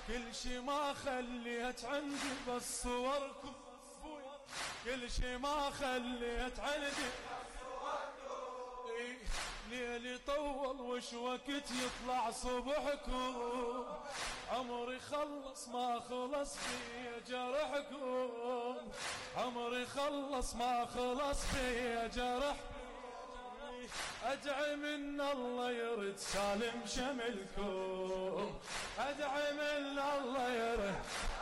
كل شي ما خليت عندي بس صوركم، كل شي ما خليت عندي بس صوركم. ليلي طول وش وقت يطلع صبحكم، عمري خلص ما خلص في جرحكم، عمري خلص ما خلص في جرحكم. أدعي من الله يرد سالم شملكم، أدعي من الله يرد